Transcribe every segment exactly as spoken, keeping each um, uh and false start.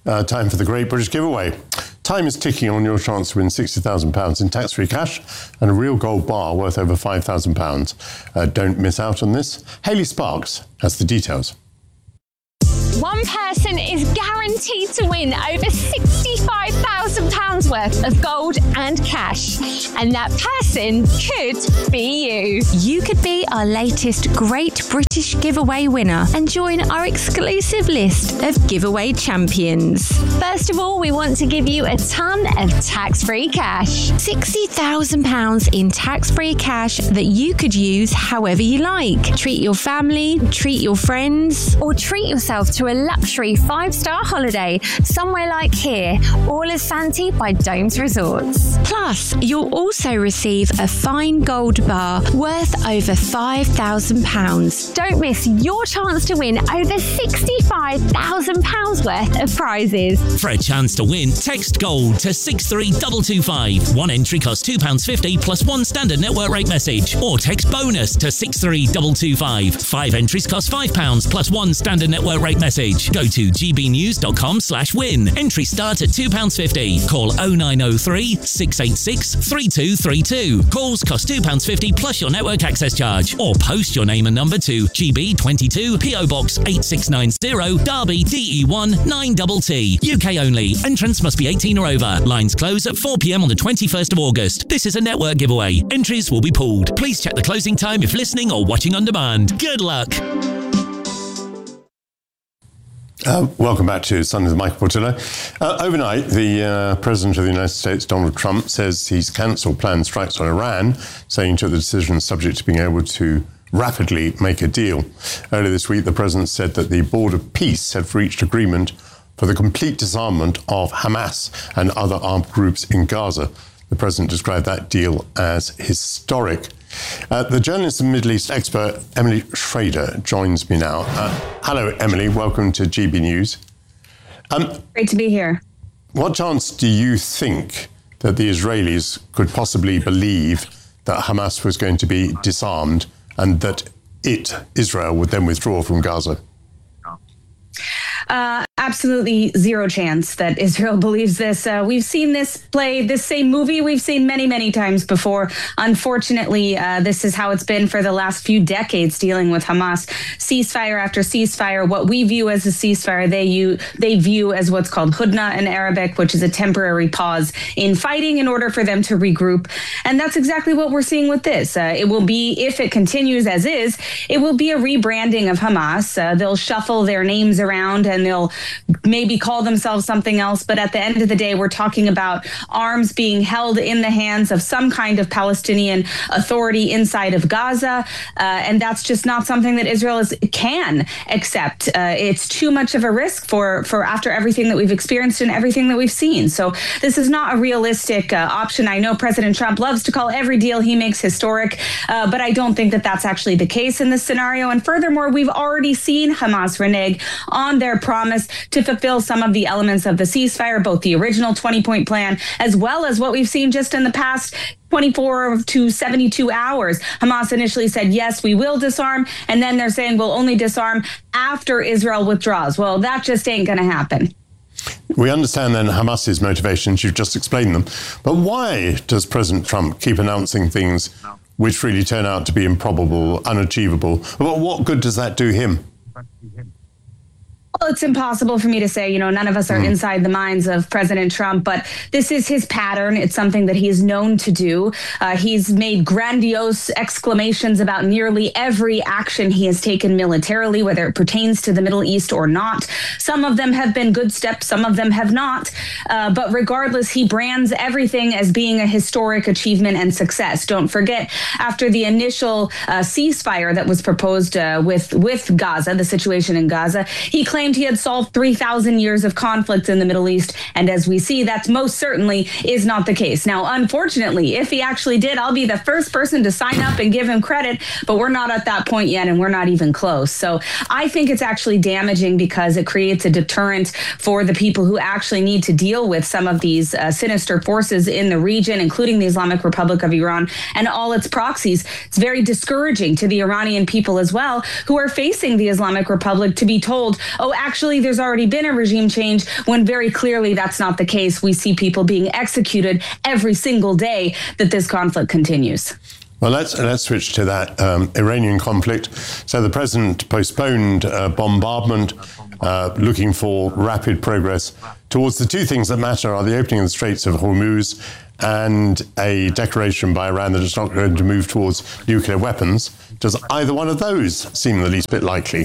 Uh, time for the Great British Giveaway. Time is ticking on your chance to win sixty thousand pounds in tax-free cash and a real gold bar worth over five thousand pounds. Uh, don't miss out on this. Hayley Sparks has the details. One person is guaranteed to win over sixty-five thousand pounds worth of gold and cash. And that person could be you. You could be our latest Great British Giveaway winner and join our exclusive list of giveaway champions. First of all, we want to give you a ton of tax-free cash. sixty thousand pounds in tax-free cash that you could use however you like. Treat your family, treat your friends, or treat yourself to a luxury five-star holiday somewhere like here, all as Santi by Domes Resorts. Plus, you'll also receive a fine gold bar worth over five thousand pounds. Don't miss your chance to win over sixty-five thousand pounds worth of prizes. For a chance to win, text GOLD to six three two two five. One entry costs two pounds fifty plus one standard network rate message. Or text BONUS to six three two two five. Five entries cost five pounds plus one standard network rate message. Go to gbnews.com slash win. Entry start at two pounds fifty. Call oh nine oh three, six eight six, three two three two. Calls cost two pounds fifty plus your network access charge. Or post your name and number to G B twenty-two, P O Box eight six nine zero, Derby, D E one nine T T. U K only. Entrance must be eighteen or over. Lines close at four p.m. on the twenty-first of August. This is a network giveaway. Entries will be pooled. Please check the closing time if listening or watching on demand. Good luck. Uh, welcome back to Sunday with Michael Portillo. Uh, overnight, the uh, President of the United States, Donald Trump, says he's cancelled planned strikes on Iran, saying he took the decision subject to being able to rapidly make a deal. Earlier this week, the President said that the Board of Peace had reached agreement for the complete disarmament of Hamas and other armed groups in Gaza. The President described that deal as historic. Uh, the journalist and Middle East expert Emily Schrader joins me now. Uh, hello, Emily. Welcome to G B News. Um, Great to be here. What chance do you think that the Israelis could possibly believe that Hamas was going to be disarmed and that it, Israel, would then withdraw from Gaza? Uh, absolutely zero chance that Israel believes this. Uh, we've seen this play, this same movie we've seen many, many times before. Unfortunately, uh, this is how it's been for the last few decades dealing with Hamas. Ceasefire after ceasefire, what we view as a ceasefire, they, you, they view as what's called hudna in Arabic, which is a temporary pause in fighting in order for them to regroup. And that's exactly what we're seeing with this. Uh, it will be, if it continues as is, it will be a rebranding of Hamas. Uh, they'll shuffle their names around and they'll maybe call themselves something else. But at the end of the day, we're talking about arms being held in the hands of some kind of Palestinian authority inside of Gaza. Uh, and that's just not something that Israel is, can accept. Uh, it's too much of a risk for, for after everything that we've experienced and everything that we've seen. So this is not a realistic uh, option. I know President Trump loves to call every deal he makes historic, uh, but I don't think that that's actually the case in this scenario. And furthermore, we've already seen Hamas renege on their promise to fulfill some of the elements of the ceasefire, both the original twenty-point plan, as well as what we've seen just in the past twenty-four to seventy-two hours. Hamas initially said, yes, we will disarm, and then they're saying we'll only disarm after Israel withdraws. Well, that just ain't going to happen. We understand then Hamas's motivations, you've just explained them, but why does President Trump keep announcing things which really turn out to be improbable, unachievable? Well, what good does that do him? Well, it's impossible for me to say, you know, none of us are mm. inside the minds of President Trump, but this is his pattern. It's something that he is known to do. Uh, he's made grandiose exclamations about nearly every action he has taken militarily, whether it pertains to the Middle East or not. Some of them have been good steps, some of them have not. Uh, but regardless, he brands everything as being a historic achievement and success. Don't forget, after the initial uh, ceasefire that was proposed uh, with, with Gaza, the situation in Gaza, he claimed he had solved three thousand years of conflict in the Middle East. And as we see, that most certainly is not the case. Now, unfortunately, if he actually did, I'll be the first person to sign up and give him credit, but we're not at that point yet, and we're not even close. So I think it's actually damaging because it creates a deterrent for the people who actually need to deal with some of these uh, sinister forces in the region, including the Islamic Republic of Iran and all its proxies. It's very discouraging to the Iranian people as well, who are facing the Islamic Republic to be told, oh, actually there's already been a regime change, when very clearly that's not the case. We see people being executed every single day that this conflict continues. Well, let's let's switch to that um, Iranian conflict. So the president postponed uh, bombardment, uh, looking for rapid progress towards the two things that matter are the opening of the Straits of Hormuz and a declaration by Iran that it's not going to move towards nuclear weapons. Does either one of those seem the least bit likely?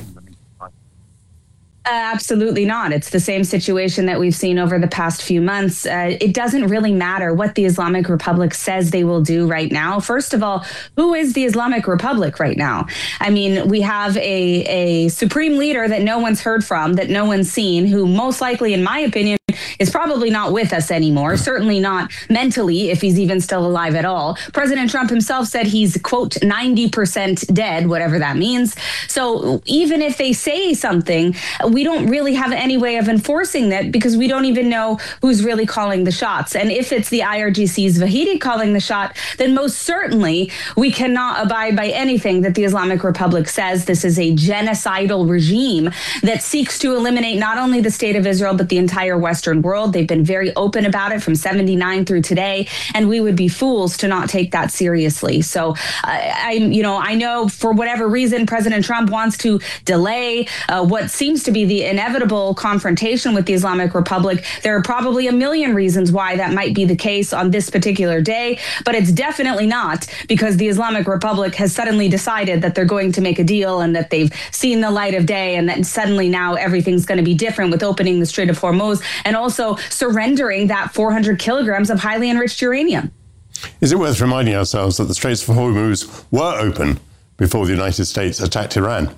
Uh, absolutely not. It's the same situation that we've seen over the past few months. Uh, it doesn't really matter what the Islamic Republic says they will do right now. First of all, who is the Islamic Republic right now? I mean, we have a, a supreme leader that no one's heard from, that no one's seen, who most likely, in my opinion, is probably not with us anymore, certainly not mentally, if he's even still alive at all. President Trump himself said he's, quote, ninety percent dead, whatever that means. So even if they say something, we don't really have any way of enforcing that because we don't even know who's really calling the shots. And if it's the I R G C's Vahidi calling the shot, then most certainly we cannot abide by anything that the Islamic Republic says. This is a genocidal regime that seeks to eliminate not only the state of Israel, but the entire Western world. They've been very open about it from seventy-nine through today, and we would be fools to not take that seriously. So uh, I, you know, I know for whatever reason, President Trump wants to delay uh, what seems to be the inevitable confrontation with the Islamic Republic. There are probably a million reasons why that might be the case on this particular day, but it's definitely not because the Islamic Republic has suddenly decided that they're going to make a deal and that they've seen the light of day, and that suddenly now everything's going to be different with opening the Strait of Hormuz and also surrendering that four hundred kilograms of highly enriched uranium. Is it worth reminding ourselves that the Straits of Hormuz were open before the United States attacked Iran?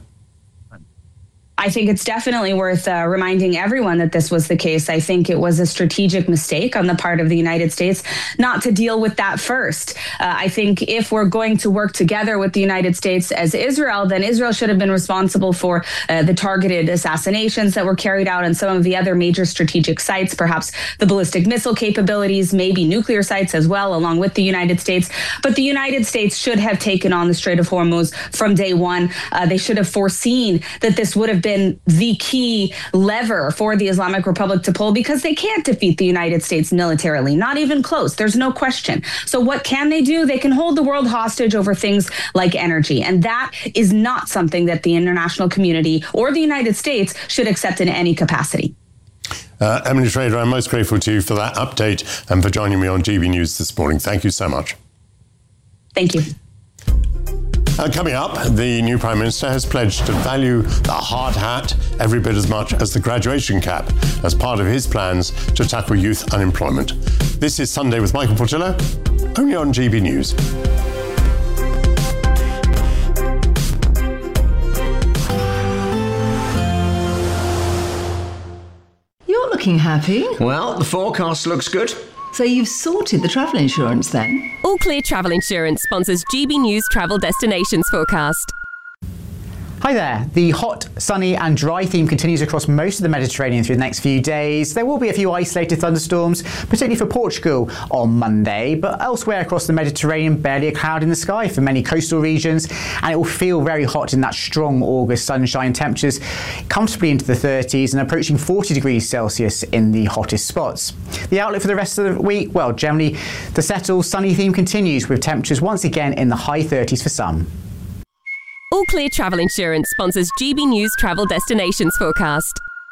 I think it's definitely worth uh, reminding everyone that this was the case. I think it was a strategic mistake on the part of the United States not to deal with that first. Uh, I think if we're going to work together with the United States as Israel, then Israel should have been responsible for uh, the targeted assassinations that were carried out on some of the other major strategic sites, perhaps the ballistic missile capabilities, maybe nuclear sites as well, along with the United States. But the United States should have taken on the Strait of Hormuz from day one. Uh, they should have foreseen that this would have been the key lever for the Islamic Republic to pull because they can't defeat the United States militarily, not even close. There's no question. So what can they do? They can hold the world hostage over things like energy. And that is not something that the international community or the United States should accept in any capacity. Uh, Emily Schrader, I'm most grateful to you for that update and for joining me on G B News this morning. Thank you so much. Thank you. Uh, coming up, the new Prime Minister has pledged to value the hard hat every bit as much as the graduation cap as part of his plans to tackle youth unemployment. This is Sunday with Michael Portillo, only on G B News. You're looking happy. Well, the forecast looks good. So you've sorted the travel insurance then? All Clear Travel Insurance sponsors G B News Travel Destinations Forecast. Hi there. The hot, sunny and dry theme continues across most of the Mediterranean through the next few days. There will be a few isolated thunderstorms, particularly for Portugal on Monday, but elsewhere across the Mediterranean, barely a cloud in the sky for many coastal regions, and it will feel very hot in that strong August sunshine. Temperatures comfortably into the thirties and approaching forty degrees Celsius in the hottest spots. The outlook for the rest of the week, well, generally the settled sunny theme continues with temperatures once again in the high thirties for some. All Clear Travel Insurance sponsors G B News Travel Destinations Forecast.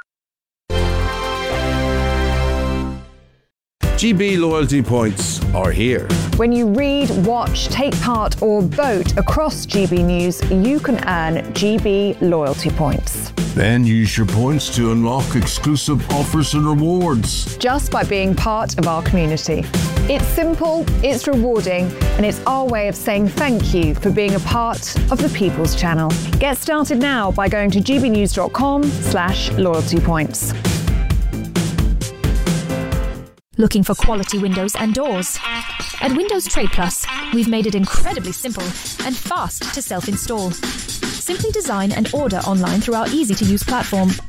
G B loyalty points are here. When you read, watch, take part or vote across G B News, you can earn G B loyalty points. Then use your points to unlock exclusive offers and rewards. Just by being part of our community. It's simple, it's rewarding, and it's our way of saying thank you for being a part of the People's Channel. Get started now by going to gbnews.com slash loyalty points. Looking for quality windows and doors? At Windows Trade Plus, we've made it incredibly simple and fast to self-install. Simply design and order online through our easy-to-use platform.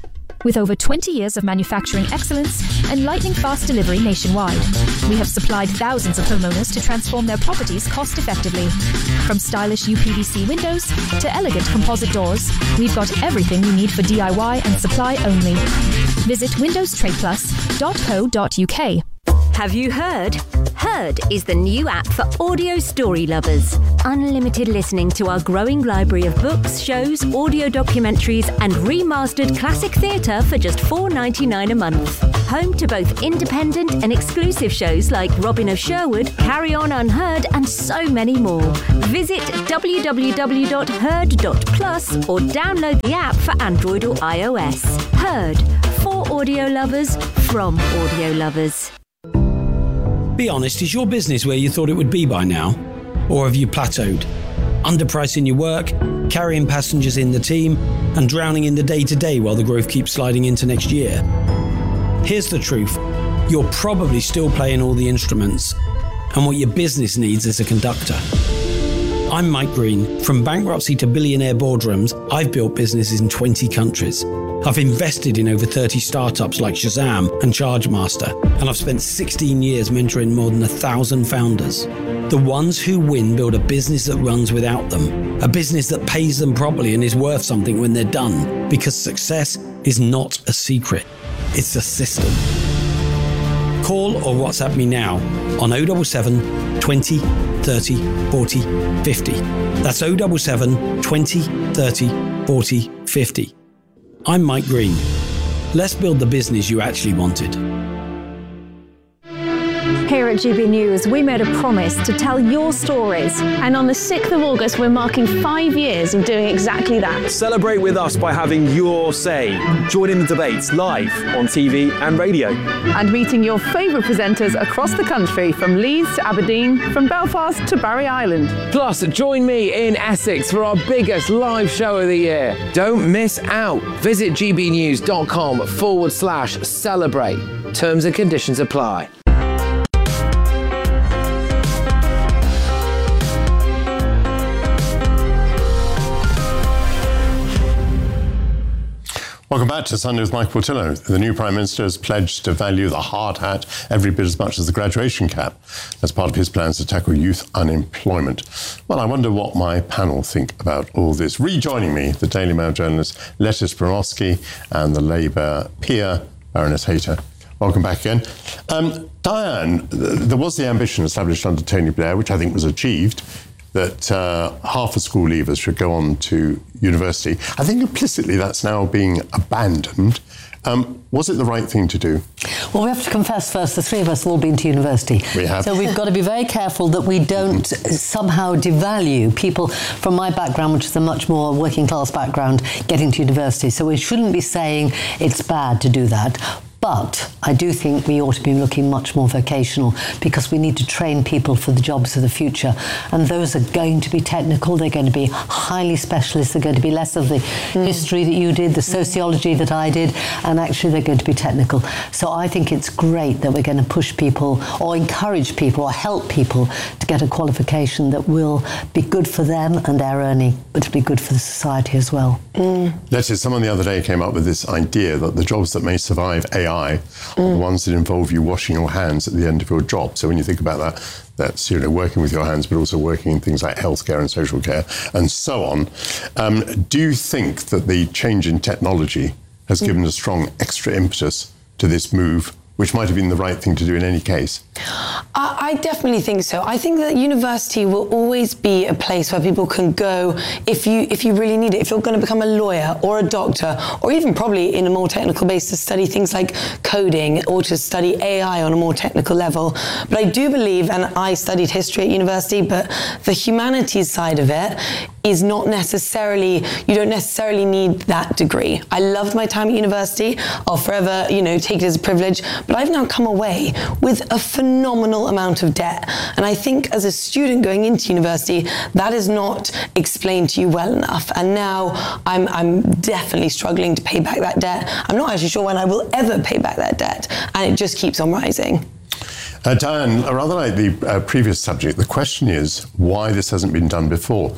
With over twenty years of manufacturing excellence and lightning fast delivery nationwide, we have supplied thousands of homeowners to transform their properties cost effectively. From stylish U P V C windows to elegant composite doors, we've got everything you need for D I Y and supply only. Visit windows trade plus dot co dot U K. Have you heard? Heard is the new app for audio story lovers. Unlimited listening to our growing library of books, shows, audio documentaries, and remastered classic theatre for just four dollars ninety-nine a month. Home to both independent and exclusive shows like Robin of Sherwood, Carry On Unheard, and so many more. Visit w w w dot heard dot plus or download the app for Android or iOS. Heard, for audio lovers, from audio lovers. Be honest, is your business where you thought it would be by now? Or have you plateaued? Underpricing your work, carrying passengers in the team, and drowning in the day-to-day while the growth keeps sliding into next year? Here's the truth. You're probably still playing all the instruments, and what your business needs is a conductor. I'm Mike Green. From bankruptcy to billionaire boardrooms, I've built businesses in twenty countries. I've invested in over thirty startups like Shazam and Chargemaster, and I've spent sixteen years mentoring more than a thousand founders. The ones who win build a business that runs without them, a business that pays them properly and is worth something when they're done, because success is not a secret, it's a system. Call or WhatsApp me now on oh seven seven, twenty, thirty, forty, fifty. That's oh seven seven, twenty, thirty, forty, fifty. I'm Mike Green. Let's build the business you actually wanted. Here at G B News, we made a promise to tell your stories. And on the sixth of August, we're marking five years of doing exactly that. Celebrate with us by having your say. Join in the debates live on T V and radio. And meeting your favourite presenters across the country, from Leeds to Aberdeen, from Belfast to Barry Island. Plus, join me in Essex for our biggest live show of the year. Don't miss out. Visit gbnews.com forward slash celebrate. Terms and conditions apply. Welcome back to Sunday with Michael Portillo. The new Prime Minister has pledged to value the hard hat every bit as much as the graduation cap as part of his plans to tackle youth unemployment. Well, I wonder what my panel think about all this. Rejoining me, the Daily Mail journalist Lettice Bronowski and the Labour peer Baroness Hayter. Welcome back again. Um, Diane, there was the ambition established under Tony Blair, which I think was achieved, that uh, half of school leavers should go on to university. I think implicitly that's now being abandoned. Um, was it the right thing to do? Well, we have to confess first, the three of us have all been to university. We have. So we've got to be very careful that we don't somehow devalue people from my background, which is a much more working class background, getting to university. So we shouldn't be saying it's bad to do that. But I do think we ought to be looking much more vocational, because we need to train people for the jobs of the future. And those are going to be technical. They're going to be highly specialist. They're going to be less of the mm. history that you did, the sociology that I did, and actually they're going to be technical. So I think it's great that we're going to push people or encourage people or help people to get a qualification that will be good for them and their earning, but to be good for the society as well. Mm. Lettice, someone the other day came up with this idea that the jobs that may survive A I Mm. the ones that involve you washing your hands at the end of your job. So when you think about that, that's, you know, working with your hands, but also working in things like healthcare and social care and so on. Um, do you think that the change in technology has mm. given a strong extra impetus to this move, which might have been the right thing to do in any case? I, I definitely think so. I think that university will always be a place where people can go if you if you really need it. If you're going to become a lawyer or a doctor, or even probably in a more technical base to study things like coding or to study A I on a more technical level. But I do believe, and I studied history at university, but the humanities side of it is not necessarily, you don't necessarily need that degree. I loved my time at university. I'll forever, you know, take it as a privilege, but I've now come away with a phenomenal amount of debt. And I think as a student going into university, that is not explained to you well enough. And now I'm, I'm definitely struggling to pay back that debt. I'm not actually sure when I will ever pay back that debt. And it just keeps on rising. Uh, Diane, rather like the uh, previous subject, the question is why this hasn't been done before.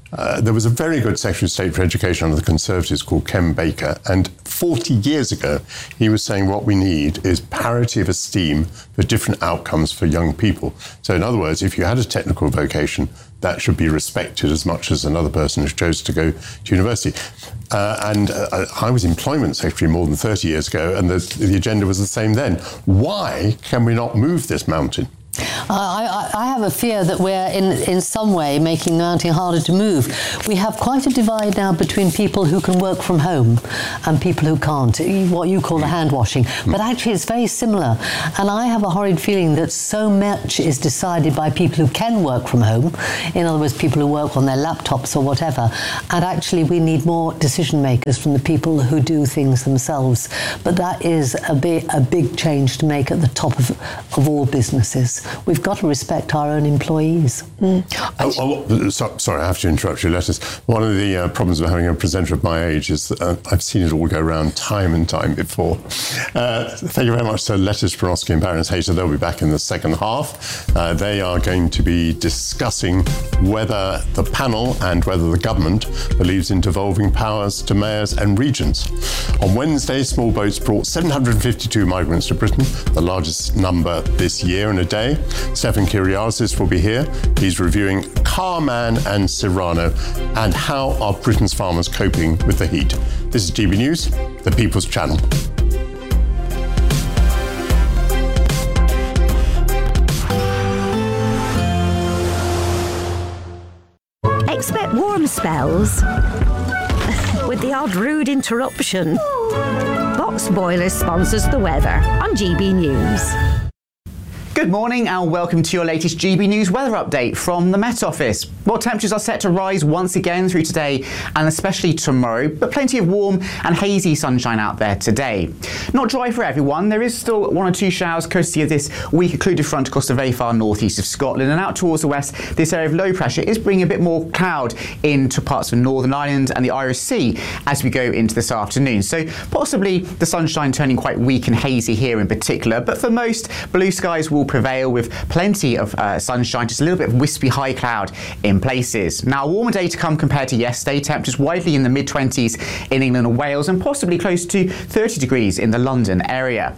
Uh, there was a very good Secretary of State for Education under the Conservatives called Ken Baker, and forty years ago he was saying what we need is parity of esteem for different outcomes for young people. So in other words, if you had a technical vocation, that should be respected as much as another person who chose to go to university. Uh, and uh, I was Employment Secretary more than thirty years ago, and the, the agenda was the same then. Why can we not move this mountain? I, I, I have a fear that we're in, in some way making the mountain harder to move. We have quite a divide now between people who can work from home and people who can't, what you call the hand washing. But actually it's very similar. And I have a horrid feeling that so much is decided by people who can work from home, in other words, people who work on their laptops or whatever. And actually we need more decision makers from the people who do things themselves. But that is a big, a big change to make at the top of, of all businesses. We've got to respect our own employees. Mm. Oh, oh, so, sorry, I have to interrupt you, Lettuce. One of the uh, problems of having a presenter of my age is that uh, I've seen it all go around time and time before. Uh, thank you very much, Sir Lettuce Porosky and Baroness Hayter. They'll be back in the second half. Uh, they are going to be discussing whether the panel and whether the government believes in devolving powers to mayors and regents. On Wednesday, small boats brought seven hundred fifty-two migrants to Britain, the largest number this year in a day. Stefan Kyriazis will be here. He's reviewing Carman and Cyrano and how are Britain's farmers coping with the heat. This is G B News, the People's Channel. Expect warm spells with the odd rude interruption. Box Boilers sponsors the weather on G B News. Good morning and welcome to your latest G B News weather update from the Met Office. Well, temperatures are set to rise once again through today and especially tomorrow, but plenty of warm and hazy sunshine out there today. Not dry for everyone. There is still one or two showers courtesy of this weak occluded front across the very far northeast of Scotland, and out towards the west, this area of low pressure is bringing a bit more cloud into parts of Northern Ireland and the Irish Sea as we go into this afternoon. So possibly the sunshine turning quite weak and hazy here in particular, but for most, blue skies will prevail with plenty of uh, sunshine, just a little bit of wispy high cloud in places. Now, a warmer day to come compared to yesterday. Temperatures widely in the mid twenties in England and Wales and possibly close to thirty degrees in the London area.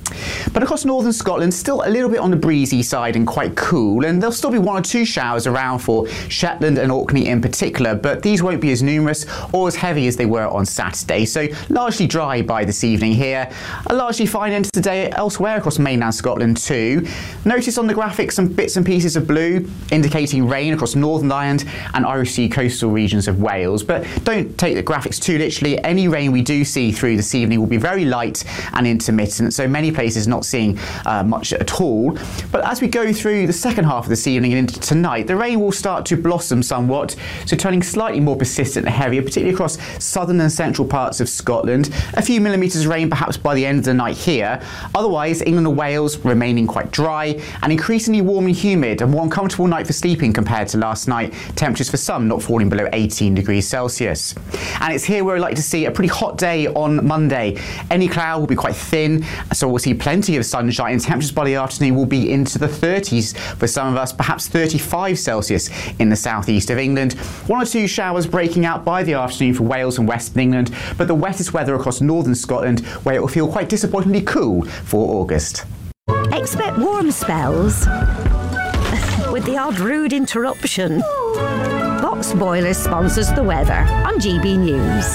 But across northern Scotland, still a little bit on the breezy side and quite cool, and there'll still be one or two showers around for Shetland and Orkney in particular, but these won't be as numerous or as heavy as they were on Saturday, so largely dry by this evening here. A largely fine end to the day elsewhere across mainland Scotland too. Notice on the graphic some bits and pieces of blue indicating rain across Northern Ireland and Irish Sea coastal regions of Wales, but don't take the graphics too literally. Any rain we do see through this evening will be very light and intermittent, so many places not seeing uh, much at all. But as we go through the second half of this evening and into tonight, the rain will start to blossom somewhat, so turning slightly more persistent and heavier, particularly across southern and central parts of Scotland. A few millimetres of rain perhaps by the end of the night here. Otherwise, England and Wales remaining quite dry and increasingly warm and humid, a more uncomfortable night for sleeping compared to last night. Temperatures for some not falling below eighteen degrees Celsius. And it's here where we're likely to see a pretty hot day on Monday. Any cloud will be quite thin, so we'll see plenty of sunshine, and temperatures by the afternoon will be into the thirties for some of us, perhaps thirty-five Celsius in the southeast of England. One or two showers breaking out by the afternoon for Wales and Western England, but the wettest weather across northern Scotland, where it will feel quite disappointingly cool for August. Expect warm spells with the odd rude interruption. Box Boilers sponsors the weather on G B News.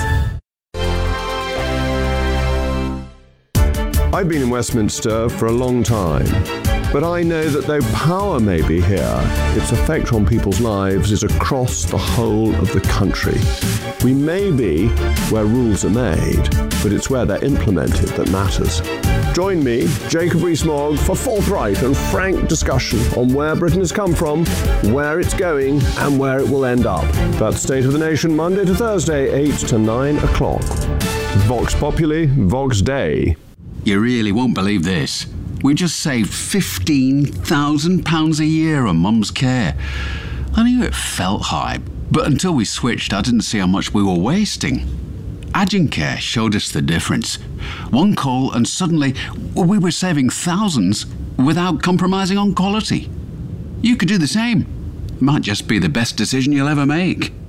I've been in Westminster for a long time, but I know that though power may be here, its effect on people's lives is across the whole of the country. We may be where rules are made, but it's where they're implemented that matters. Join me, Jacob Rees-Mogg, for forthright and frank discussion on where Britain has come from, where it's going, and where it will end up. That's State of the Nation, Monday to Thursday, eight to nine o'clock. Vox Populi, Vox Dei. You really won't believe this. We just saved fifteen thousand pounds a year on Mum's care. I knew it felt high, but until we switched, I didn't see how much we were wasting. Agencare showed us the difference. One call and suddenly we were saving thousands without compromising on quality. You could do the same. Might just be the best decision you'll ever make.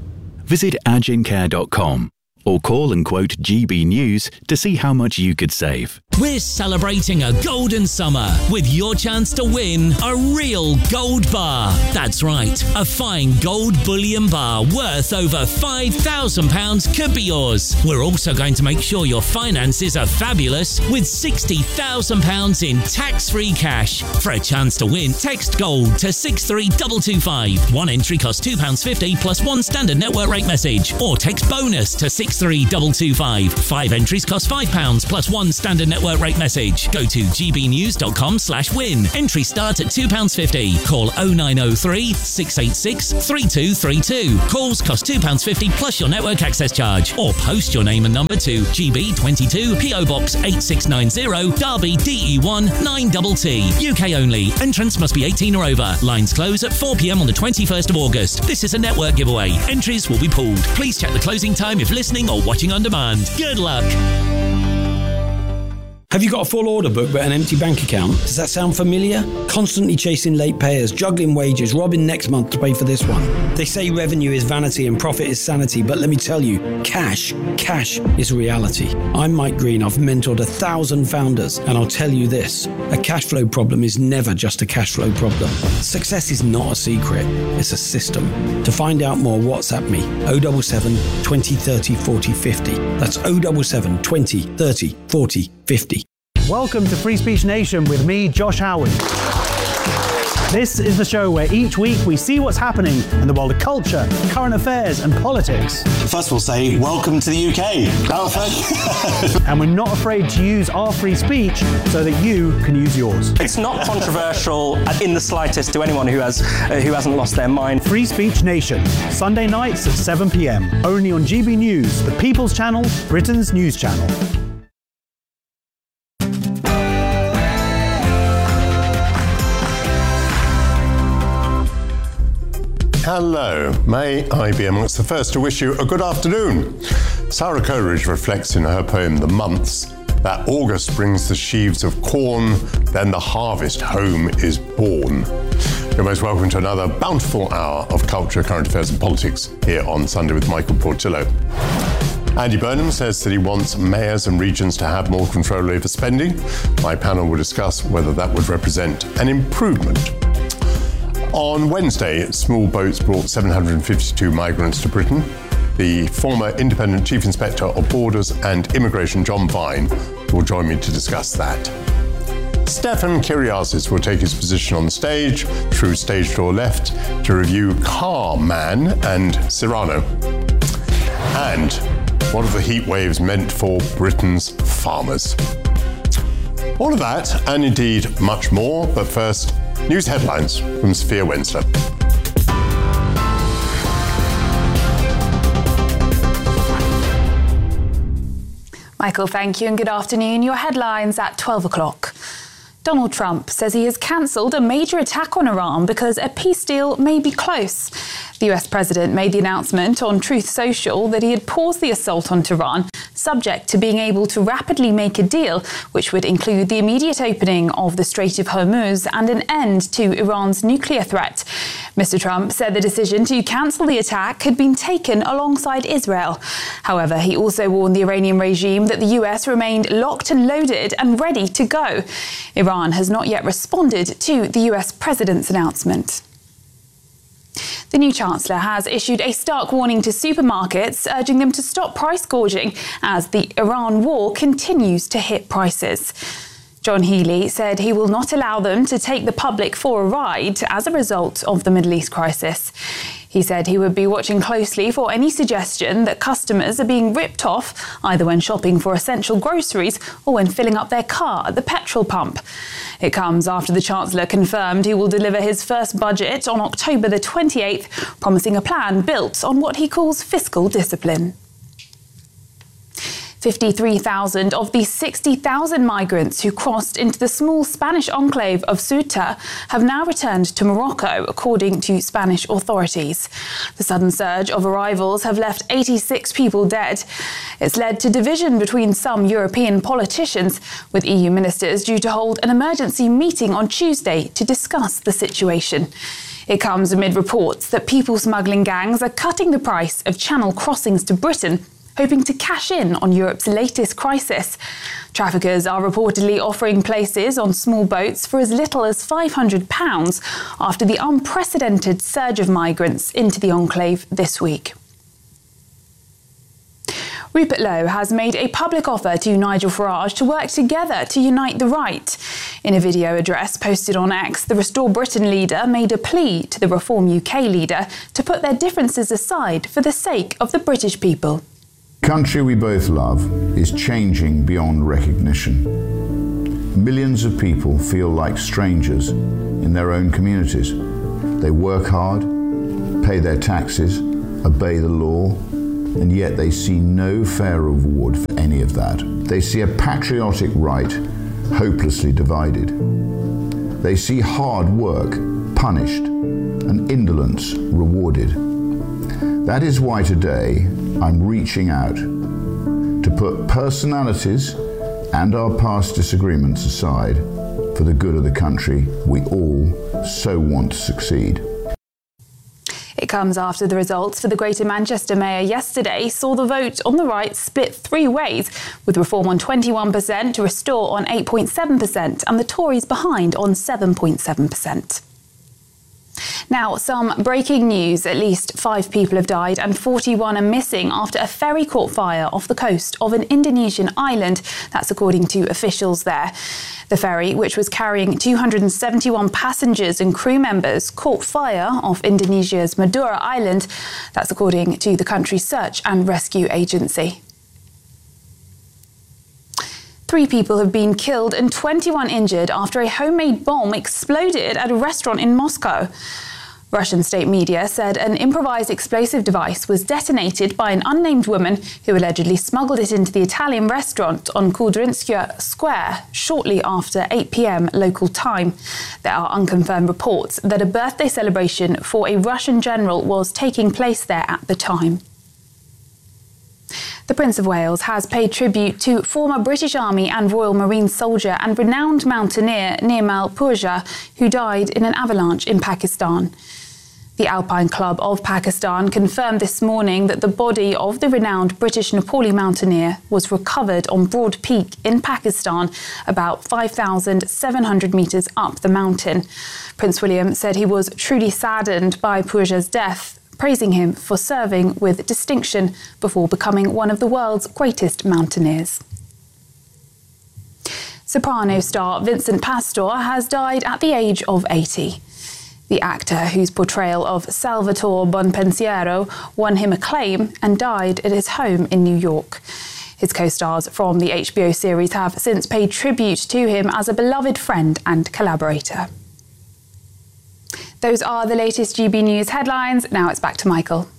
visit agincare dot com or call and quote G B News to see how much you could save. We're celebrating a golden summer with your chance to win a real gold bar. That's right, a fine gold bullion bar worth over five thousand pounds could be yours. We're also going to make sure your finances are fabulous with sixty thousand pounds in tax-free cash. For a chance to win, text GOLD to six three two two five. One entry costs two pounds fifty plus one standard network rate message. Or text BONUS to six three two two five. Five entries cost five pounds plus one standard network rate message. Go to gbnews.com slash win. Entry start at two pounds fifty. Call oh nine oh three, six eight six, three two three two. Calls cost two pounds fifty plus your network access charge. Or post your name and number to G B twenty-two, P O Box eight six nine zero, Derby D E one nine T T. U K only. Entrance must be eighteen or over. Lines close at four p m on the twenty-first of August. This is a network giveaway. Entries will be pulled. Please check the closing time if listening or watching on demand. Good luck. Have you got a full order book but an empty bank account? Does that sound familiar? Constantly chasing late payers, juggling wages, robbing next month to pay for this one. They say revenue is vanity and profit is sanity, but let me tell you, cash, cash is reality. I'm Mike Green. I've mentored a thousand founders, and I'll tell you this, a cash flow problem is never just a cash flow problem. Success is not a secret, it's a system. To find out more, WhatsApp me, oh seven seven, twenty, thirty, forty, fifty. That's oh seven seven, twenty, thirty, forty, fifty. Welcome to Free Speech Nation with me, Josh Howard. This is the show where each week we see what's happening in the world of culture, current affairs and politics. First we'll say, welcome to the U K. And we're not afraid to use our free speech so that you can use yours. It's not controversial in the slightest to anyone who has uh, who hasn't lost their mind. Free Speech Nation, Sunday nights at seven p m, only on G B News, the People's Channel, Britain's news channel. Hello, may I be amongst the first to wish you a good afternoon. Sarah Coleridge reflects in her poem The Months that August brings the sheaves of corn, then the harvest home is born. You're most welcome to another bountiful hour of culture, current affairs and politics here on Sunday with Michael Portillo. Andy Burnham says that he wants mayors and regions to have more control over spending. My panel will discuss whether that would represent an improvement. On Wednesday, small boats brought seven hundred fifty-two migrants to Britain. The former Independent Chief Inspector of Borders and Immigration, John Vine, will join me to discuss that. Stefan Kyriazis will take his position on the stage through stage door left to review Car Man and Cyrano. And what have the heat waves meant for Britain's farmers? All of that, and indeed much more, but first, news headlines from Sophia Wensler. Michael, thank you and good afternoon. Your headlines at twelve o'clock. Donald Trump says he has cancelled a major attack on Iran because a peace deal may be close. The U S president made the announcement on Truth Social that he had paused the assault on Tehran, subject to being able to rapidly make a deal, which would include the immediate opening of the Strait of Hormuz and an end to Iran's nuclear threat. Mister Trump said the decision to cancel the attack had been taken alongside Israel. However, he also warned the Iranian regime that the U S remained locked and loaded and ready to go. Iran has not yet responded to the U S president's announcement. The new Chancellor has issued a stark warning to supermarkets, urging them to stop price gouging as the Iran war continues to hit prices. John Healey said he will not allow them to take the public for a ride as a result of the Middle East crisis. He said he would be watching closely for any suggestion that customers are being ripped off, either when shopping for essential groceries or when filling up their car at the petrol pump. It comes after the Chancellor confirmed he will deliver his first budget on October the twenty-eighth, promising a plan built on what he calls fiscal discipline. fifty-three thousand of the sixty thousand migrants who crossed into the small Spanish enclave of Ceuta have now returned to Morocco, according to Spanish authorities. The sudden surge of arrivals have left eighty-six people dead. It's led to division between some European politicians, with E U ministers due to hold an emergency meeting on Tuesday to discuss the situation. It comes amid reports that people smuggling gangs are cutting the price of channel crossings to Britain, hoping to cash in on Europe's latest crisis. Traffickers are reportedly offering places on small boats for as little as five hundred pounds after the unprecedented surge of migrants into the enclave this week. Rupert Lowe has made a public offer to Nigel Farage to work together to unite the right. In a video address posted on X, the Restore Britain leader made a plea to the Reform U K leader to put their differences aside for the sake of the British people. The country we both love is changing beyond recognition. Millions of people feel like strangers in their own communities. They work hard, pay their taxes, obey the law, and yet they see no fair reward for any of that. They see a patriotic right hopelessly divided. They see hard work punished and indolence rewarded. That is why today I'm reaching out to put personalities and our past disagreements aside for the good of the country we all so want to succeed. It comes after the results for the Greater Manchester Mayor yesterday saw the vote on the right split three ways, with Reform on twenty-one percent, Restore on eight point seven percent and the Tories behind on seven point seven percent. Now, some breaking news. At least five people have died and forty-one are missing after a ferry caught fire off the coast of an Indonesian island. That's according to officials there. The ferry, which was carrying two hundred seventy-one passengers and crew members, caught fire off Indonesia's Madura Island. That's according to the country's search and rescue agency. Three people have been killed and twenty-one injured after a homemade bomb exploded at a restaurant in Moscow. Russian state media said an improvised explosive device was detonated by an unnamed woman who allegedly smuggled it into the Italian restaurant on Kudryntskaya Square shortly after eight p.m. local time. There are unconfirmed reports that a birthday celebration for a Russian general was taking place there at the time. The Prince of Wales has paid tribute to former British Army and Royal Marine soldier and renowned mountaineer Nirmal Purja, who died in an avalanche in Pakistan. The Alpine Club of Pakistan confirmed this morning that the body of the renowned British Nepali mountaineer was recovered on Broad Peak in Pakistan, about five thousand seven hundred metres up the mountain. Prince William said he was truly saddened by Purja's death, praising him for serving with distinction before becoming one of the world's greatest mountaineers. Soprano star Vincent Pastore has died at the age of eighty. The actor, whose portrayal of Salvatore Bonpensiero won him acclaim and died at his home in New York. His co-stars from the H B O series have since paid tribute to him as a beloved friend and collaborator. Those are the latest G B News headlines. Now it's back to Michael.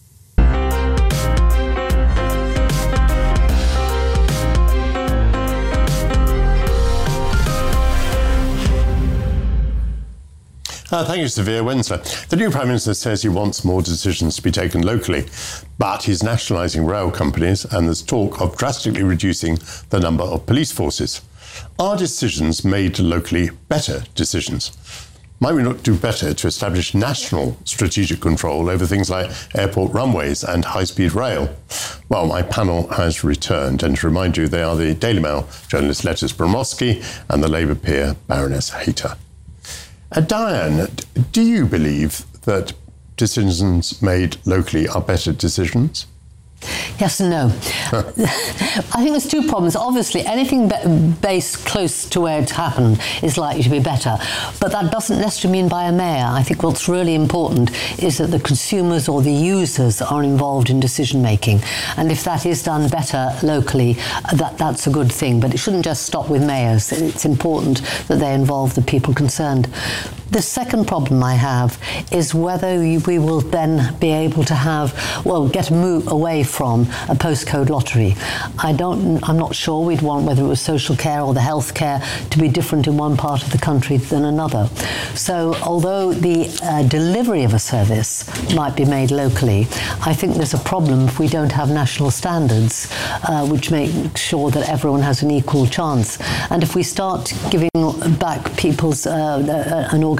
Uh, thank you, Sophia Wensler. The new Prime Minister says he wants more decisions to be taken locally, but he's nationalising rail companies and there's talk of drastically reducing the number of police forces. Are decisions made locally better decisions? Might we not do better to establish national strategic control over things like airport runways and high-speed rail? Well, my panel has returned, and to remind you, they are the Daily Mail journalist Lettice Bromowski and the Labour peer Baroness Hayter. Uh, Diane, do you believe that decisions made locally are better decisions? Yes and no. I think there's two problems. Obviously, anything be- based close to where it's happened is likely to be better. But that doesn't necessarily mean by a mayor. I think what's really important is that the consumers or the users are involved in decision making. And if that is done better locally, that, that's a good thing. But it shouldn't just stop with mayors. It's important that they involve the people concerned. The second problem I have is whether we will then be able to have, well, get a move away from a postcode lottery. I don't, I'm not sure we'd want whether it was social care or the health care to be different in one part of the country than another. So although the uh, delivery of a service might be made locally, I think there's a problem if we don't have national standards uh, which make sure that everyone has an equal chance. And if we start giving back people's, uh, an organisation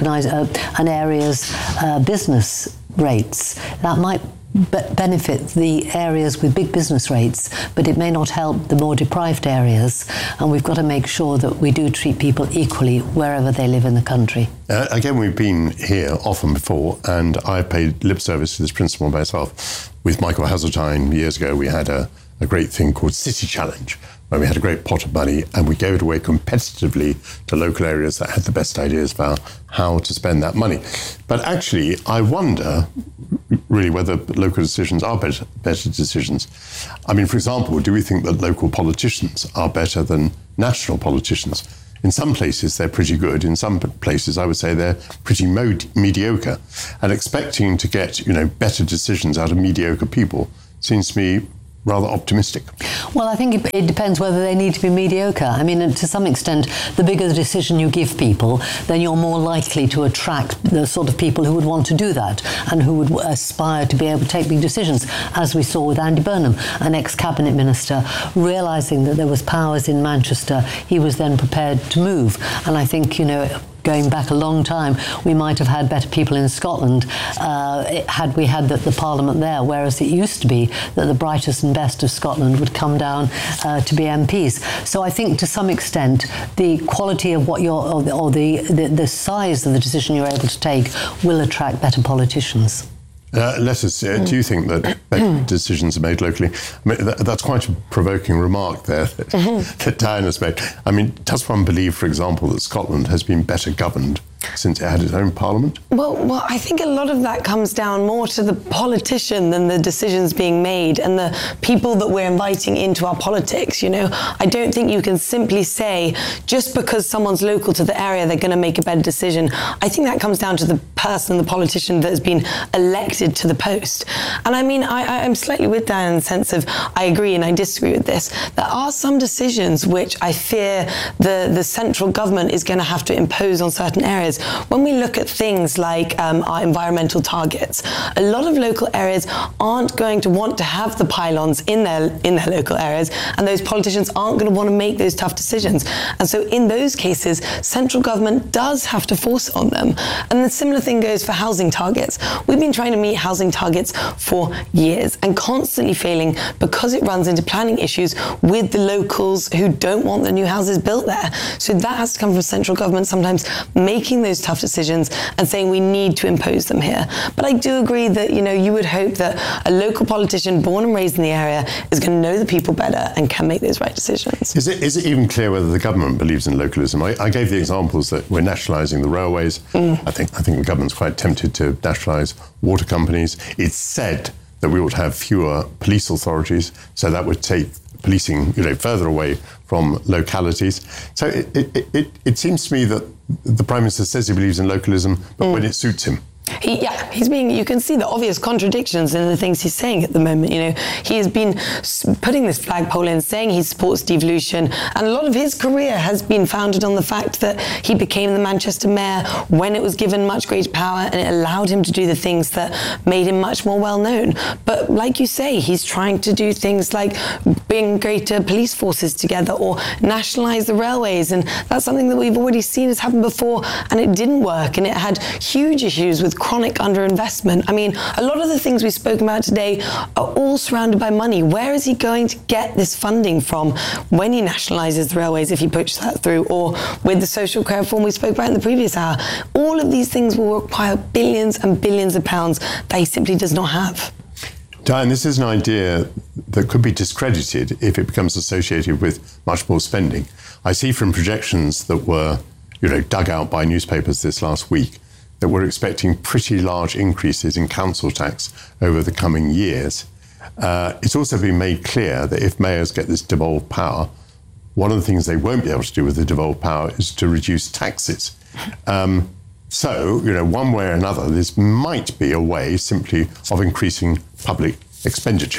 organise uh, an area's uh, business rates. That might be- benefit the areas with big business rates, but it may not help the more deprived areas. And we've got to make sure that we do treat people equally wherever they live in the country. Uh, again, we've been here often before, and I paid lip service to this principle myself. With Michael Hazeltine years ago, we had a, a great thing called City Challenge, where we had a great pot of money and we gave it away competitively to local areas that had the best ideas about how to spend that money. But actually, I wonder really whether local decisions are better, better decisions. I mean, for example, do we think that local politicians are better than national politicians? In some places, they're pretty good. In some places, I would say they're pretty mod- mediocre. And expecting to get, you know, better decisions out of mediocre people seems to me rather optimistic. Well, I think it, it depends whether they need to be mediocre. I mean, to some extent, the bigger the decision you give people, then you're more likely to attract the sort of people who would want to do that and who would aspire to be able to take big decisions, as we saw with Andy Burnham, an ex-cabinet minister, realising that there was powers in Manchester, he was then prepared to move. And I think, you know, going back a long time, we might have had better people in Scotland uh, it, had we had the, the Parliament there, whereas it used to be that the brightest and best of Scotland would come down uh, to be M Ps. So I think to some extent the quality of what you're, or, the, or the, the, the size of the decision you're able to take will attract better politicians. Uh, Lettuce, uh, do you think that better decisions are made locally? I mean, that, that's quite a provoking remark there that, mm-hmm. that Diana's made. I mean, does one believe, for example, that Scotland has been better governed since it had its own parliament? Well, well, I think a lot of that comes down more to the politician than the decisions being made and the people that we're inviting into our politics, you know. I don't think you can simply say, just because someone's local to the area, they're going to make a better decision. I think that comes down to the person, the politician that has been elected to the post. And I mean, I, I'm slightly with Dan in the sense of, I agree and I disagree with this. There are some decisions which I fear the, the central government is going to have to impose on certain areas. When we look at things like um, our environmental targets, a lot of local areas aren't going to want to have the pylons in their in their local areas, and those politicians aren't going to want to make those tough decisions. And so in those cases, central government does have to force it on them. And the similar thing goes for housing targets. We've been trying to meet housing targets for years and constantly failing because it runs into planning issues with the locals who don't want the new houses built there. So that has to come from central government sometimes making those tough decisions and saying we need to impose them here. But I do agree that, you know, you would hope that a local politician born and raised in the area is going to know the people better and can make those right decisions. Is it is it even clear whether the government believes in localism? I, I gave the examples that we're nationalising the railways. Mm. I think I think the government's quite tempted to nationalise water companies. It's said that we ought to have fewer police authorities, so that would take policing, you know, further away from localities. So it, it, it, it seems to me that the Prime Minister says he believes in localism, but mm. when it suits him. He, yeah, he's being, you can see the obvious contradictions in the things he's saying at the moment. You know, he has been putting this flagpole in, saying he supports devolution, and a lot of his career has been founded on the fact that he became the Manchester mayor when it was given much greater power and it allowed him to do the things that made him much more well known. But like you say, he's trying to do things like bring greater police forces together or nationalise the railways, and that's something that we've already seen has happened before, and it didn't work, and it had huge issues with chronic underinvestment. I mean, a lot of the things we've spoken about today are all surrounded by money. Where is he going to get this funding from when he nationalises the railways, if he pushes that through, or with the social care reform we spoke about in the previous hour? All of these things will require billions and billions of pounds that he simply does not have. Diane, this is an idea that could be discredited if it becomes associated with much more spending. I see from projections that were, you know, dug out by newspapers this last week that we're expecting pretty large increases in council tax over the coming years. Uh, it's also been made clear that if mayors get this devolved power, one of the things they won't be able to do with the devolved power is to reduce taxes. Um, so, you know, one way or another, this might be a way simply of increasing public expenditure.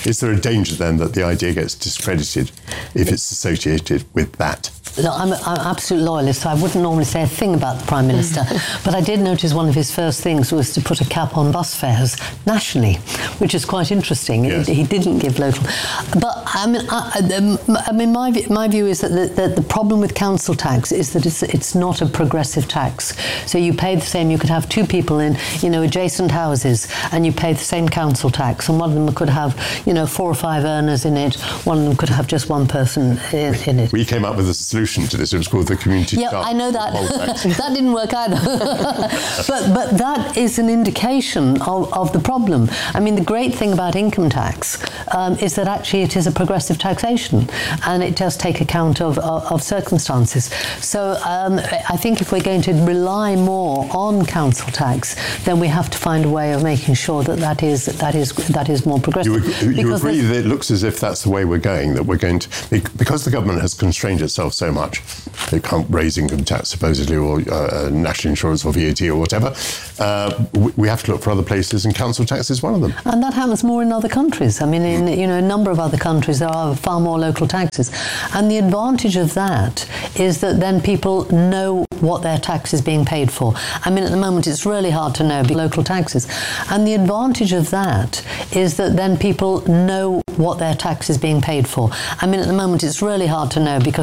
Is there a danger then that the idea gets discredited if it's associated with that? Look, I'm, I'm an absolute loyalist, so I wouldn't normally say a thing about the Prime Minister, but I did notice one of his first things was to put a cap on bus fares nationally, which is quite interesting. Yes. He, he didn't give local. But I mean, I, I mean my, my view is that the, that the problem with council tax is that it's, it's not a progressive tax. So you pay the same, you could have two people in, you know, adjacent houses, and you pay the same council tax, and one of them could have, you know, four or five earners in it, one of them could have just one person in, in it. We came up with a solution to this. It was called the community. Yeah, I know that. That didn't work either. but but that is an indication of, of the problem. I mean, the great thing about income tax um, is that actually it is a progressive taxation, and it does take account of, of, of circumstances. So um, I think if we're going to rely more on council tax, then we have to find a way of making sure that that is that is that is more progressive. You, you agree that it looks as if that's the way we're going, that we're going to, because the government has constrained itself so much, they can't raise income tax supposedly, or uh, national insurance or V A T or whatever, uh, we have to look for other places, and council tax is one of them. And that happens more in other countries. I mean, in you know a number of other countries there are far more local taxes, and the advantage of that is that then people know what their tax is being paid for. I mean, at the moment it's really hard to know local taxes, and the advantage of that is that then people know what their tax is being paid for. I mean, at the moment it's really hard to know because